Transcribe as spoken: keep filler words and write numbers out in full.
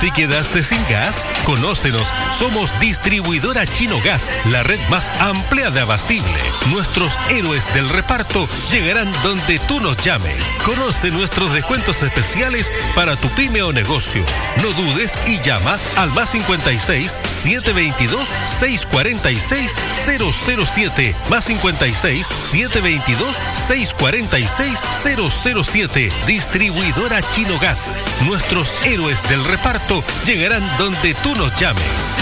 ¿Te quedaste sin gas? Conócenos, somos Distribuidora Chino Gas, la red más amplia de abastible. Nuestros héroes del reparto llegarán donde tú nos llames. Conoce nuestros descuentos especiales para tu pyme o negocio. No dudes y llama al más cincuenta y seis, setecientos veintidós, seiscientos cuarenta y seis, cero cero siete, más cincuenta y seis, setecientos veintidós, seiscientos cuarenta y seis, cero cero siete. Distribuidora Chino Gas. Nuestros héroes del reparto llegarán donde tú nos llames.